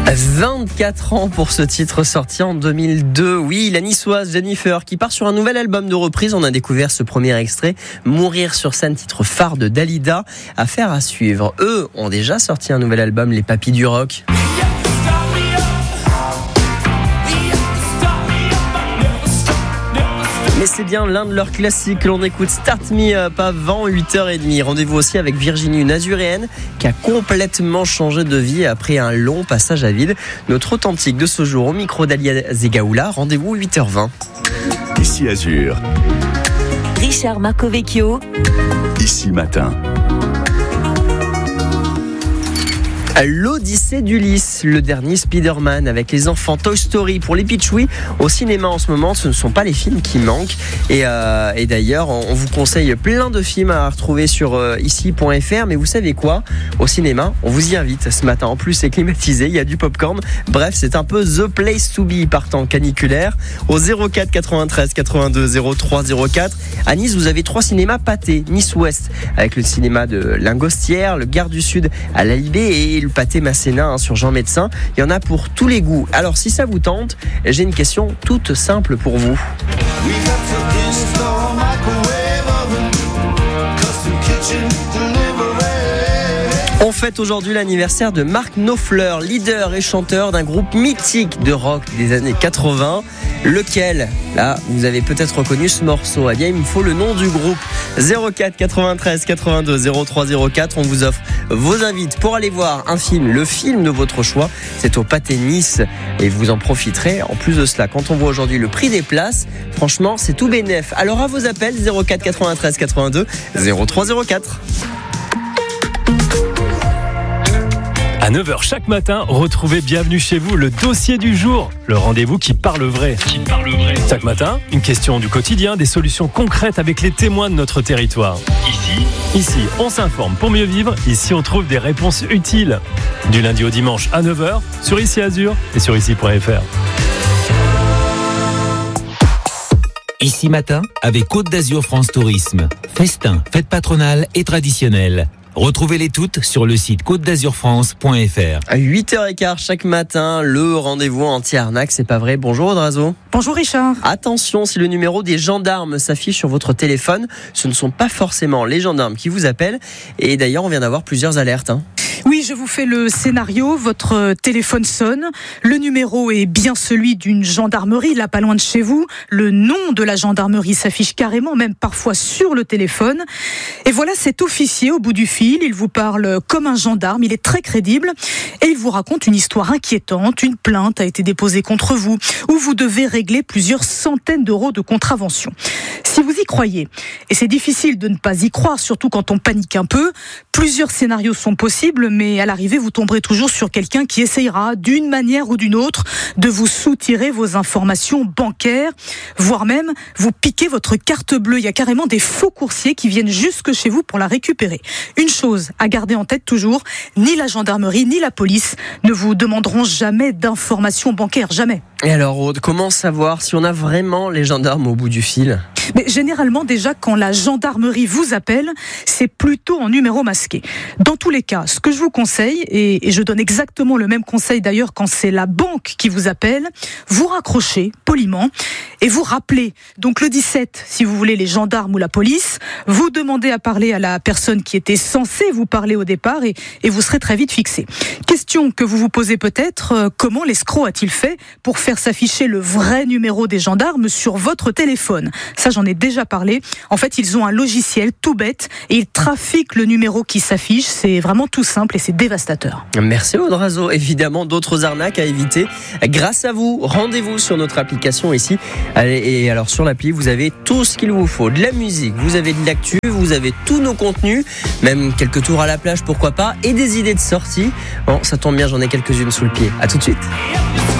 24 ans pour ce titre sorti en 2002. Oui, la niçoise Jennifer qui part sur un nouvel album de reprise. On a découvert ce premier extrait, Mourir sur scène, titre phare de Dalida. Affaire à suivre. Eux ont déjà sorti un nouvel album, les Papis du Rock. Mais c'est bien l'un de leurs classiques. L'on écoute Start Me Up avant 8h30. Rendez-vous aussi avec Virginie, une azuréenne qui a complètement changé de vie après un long passage à vide. Notre authentique de ce jour au micro d'Alia Zegaoula. Rendez-vous 8h20. Ici Azur. Richard Marcovecchio. Ici Matin. L'Odyssée d'Ulysse, le dernier Spider-Man avec les enfants, Toy Story pour les Pichouis. Au cinéma en ce moment, ce ne sont pas les films qui manquent. Et d'ailleurs, on vous conseille plein de films à retrouver sur ici.fr. Mais vous savez quoi ? Au cinéma, on vous y invite ce matin. En plus, c'est climatisé, il y a du popcorn. Bref, c'est un peu the place to be par temps caniculaire. Au 04 93 82 03 04. À Nice, vous avez 3 cinémas pâtés. Nice Ouest avec le cinéma de Lingostière, le Gare du Sud à la Libé et le pâté Masséna sur Jean Médecin. Il y en a pour tous les goûts. Alors si ça vous tente, j'ai une question toute simple pour vous. On fête aujourd'hui l'anniversaire de Mark Knopfler, leader et chanteur d'un groupe mythique de rock des années 80. Lequel ? Là, vous avez peut-être reconnu ce morceau. Eh bien, il me faut le nom du groupe. 04 93 82 03 04. On vous offre vos invites pour aller voir un film, le film de votre choix. C'est au Pâté Nice et vous en profiterez. En plus de cela, quand on voit aujourd'hui le prix des places, franchement, c'est tout bénef. Alors à vos appels, 04 93 82 03 04. À 9h chaque matin, retrouvez Bienvenue chez vous, le dossier du jour, le rendez-vous qui parle vrai. Chaque matin, une question du quotidien, des solutions concrètes avec les témoins de notre territoire. Ici, on s'informe pour mieux vivre. Ici, on trouve des réponses utiles. Du lundi au dimanche à 9h, sur Ici Azur et sur ici.fr. Ici Matin, avec Côte d'Azur France Tourisme. Festin, fête patronale et traditionnelle. Retrouvez-les toutes sur le site côte-d'azur-france.fr. À 8h15 chaque matin, le rendez-vous anti-arnaque, c'est pas vrai. Bonjour Audrazo. Bonjour Richard. Attention, si le numéro des gendarmes s'affiche sur votre téléphone, ce ne sont pas forcément les gendarmes qui vous appellent. Et d'ailleurs, on vient d'avoir plusieurs alertes. Oui, je vous fais le scénario. Votre téléphone sonne. Le numéro est bien celui d'une gendarmerie, là pas loin de chez vous. Le nom de la gendarmerie s'affiche carrément, même parfois sur le téléphone. Et voilà, cet officier au bout du fil. Il vous parle comme un gendarme. Il est très crédible. Et il vous raconte une histoire inquiétante. Une plainte a été déposée contre vous, où vous devez régler plusieurs centaines d'euros de contravention. Si vous y croyez, et c'est difficile de ne pas y croire, surtout quand on panique un peu, plusieurs scénarios sont possibles, mais à l'arrivée, vous tomberez toujours sur quelqu'un qui essayera, d'une manière ou d'une autre, de vous soutirer vos informations bancaires, voire même vous piquer votre carte bleue. Il y a carrément des faux coursiers qui viennent jusque chez vous pour la récupérer. Une chose à garder en tête toujours, ni la gendarmerie, ni la police ne vous demanderont jamais d'informations bancaires, jamais. Et alors, Aude, comment savoir si on a vraiment les gendarmes au bout du fil ? Mais généralement, déjà, quand la gendarmerie vous appelle, c'est plutôt en numéro masqué. Dans tous les cas, ce que je vous conseille, et je donne exactement le même conseil d'ailleurs quand c'est la banque qui vous appelle, vous raccrochez poliment et vous rappelez. Donc le 17, si vous voulez les gendarmes ou la police, vous demandez à parler à la personne qui était censée vous parler au départ et vous serez très vite fixé. Question que vous vous posez peut-être, comment l'escroc a-t-il fait pour faire s'afficher le vrai numéro des gendarmes sur votre téléphone ? Ça, j'en ai déjà parlé. En fait, ils ont un logiciel tout bête et ils trafiquent le numéro qui s'affiche. C'est vraiment tout simple et c'est dévastateur. Merci Audrazo. Évidemment, d'autres arnaques à éviter. Grâce à vous, rendez-vous sur notre application ici. Et alors, sur l'appli, vous avez tout ce qu'il vous faut. De la musique, vous avez de l'actu, vous avez tous nos contenus, même quelques tours à la plage, pourquoi pas, et des idées de sortie. Bon, ça tombe bien, j'en ai quelques-unes sous le pied. À tout de suite.